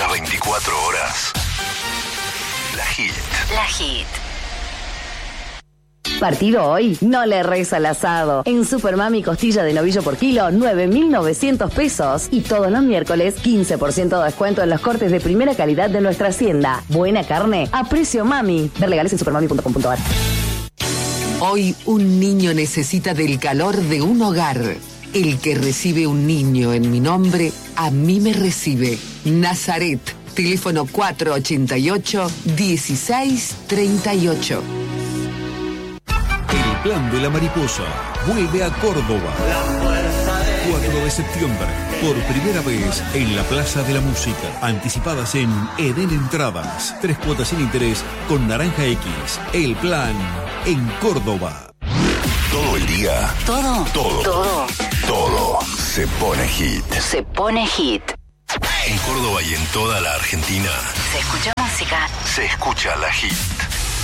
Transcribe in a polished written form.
Las 24 horas. La Hit. La Hit. Partido hoy, no le reza al asado. En Supermami, costilla de novillo por kilo, 9.900 pesos. Y todos los miércoles, 15% de descuento en los cortes de primera calidad de nuestra hacienda. Buena carne a precio mami. Ver legales en supermami.com.ar. Hoy un niño necesita del calor de un hogar. El que recibe un niño en mi nombre, a mí me recibe. Nazaret, teléfono 488-1638. El Plan de la Mariposa vuelve a Córdoba. 4 de septiembre, por primera vez en la Plaza de la Música. Anticipadas en Edén Entradas. 3 cuotas sin interés con Naranja X. El Plan en Córdoba. Todo el día. Todo se pone hit. Se pone hit. En Córdoba y en toda la Argentina. Se escucha música. Se escucha la Hit.